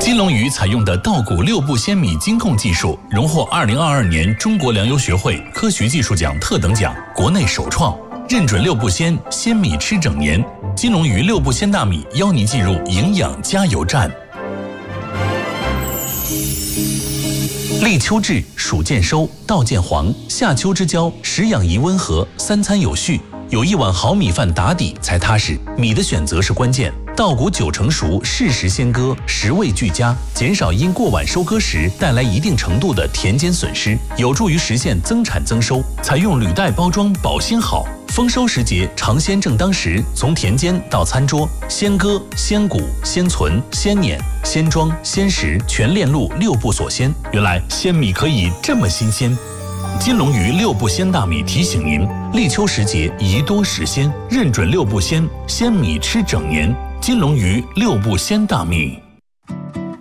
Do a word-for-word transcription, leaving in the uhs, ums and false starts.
金龙鱼采用的稻谷六步鲜米精控技术，荣获二零二二年中国粮油学会科学技术奖特等奖，国内首创，认准六步鲜，鲜米吃整年。金龙鱼六步鲜大米邀您进入营养加油站。立秋至，暑渐收，稻渐黄，夏秋之交，食养宜温和，三餐有序，有一碗好米饭打底才踏实。米的选择是关键，稻谷九成熟，适时先割，食味俱佳，减少因过晚收割时带来一定程度的田间损失，有助于实现增产增收。采用履带包装，保鲜好。丰收时节，尝鲜正当时，从田间到餐桌，鲜割、鲜谷、鲜存、鲜碾、鲜装、鲜食，全链路六步锁鲜。原来鲜米可以这么新鲜。金龙鱼六步鲜大米提醒您：立秋时节宜多食鲜，认准六步鲜，鲜米吃整年。金龙鱼六步鲜大米。